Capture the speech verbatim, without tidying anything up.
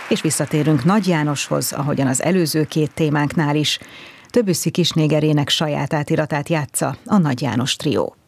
És visszatérünk Nagy Jánoshoz, ahogyan az előző két témánknál is. Debussy kisnégerének saját átiratát játsza a Nagy János Trió.